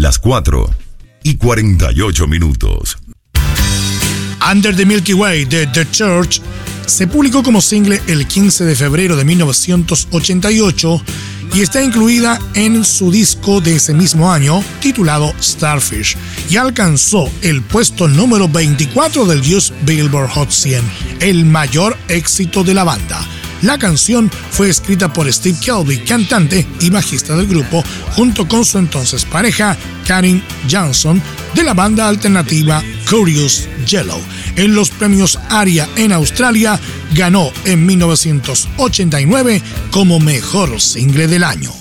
las 4:48. Under the Milky Way de The Church se publicó como single el 15 de febrero de 1988 y está incluida en su disco de ese mismo año titulado Starfish y alcanzó el puesto número 24 del US Billboard Hot 100, el mayor éxito de la banda. La canción fue escrita por Steve Kelby, cantante y bajista del grupo, junto con su entonces pareja Karin Johnson de la banda alternativa Curious Yellow. En los premios ARIA en Australia ganó en 1989 como mejor single del año.